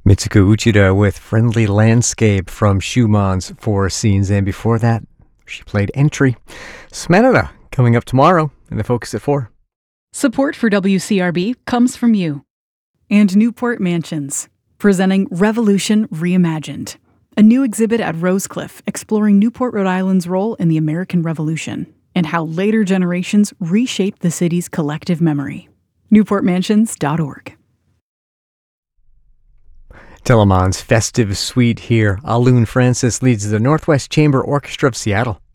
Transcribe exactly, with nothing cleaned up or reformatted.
Mitsuko Uchida with Friendly Landscape from Schumann's Four Scenes, and before that, she played Entry. Smenada coming up tomorrow in the Focus at four. Support for W C R B comes from you. And Newport Mansions, presenting Revolution Reimagined, a new exhibit at Rosecliff exploring Newport, Rhode Island's role in the American Revolution and how later generations reshaped the city's collective memory. newport mansions dot org. Telemann's festive suite here. Alun Francis leads the Northwest Chamber Orchestra of Seattle.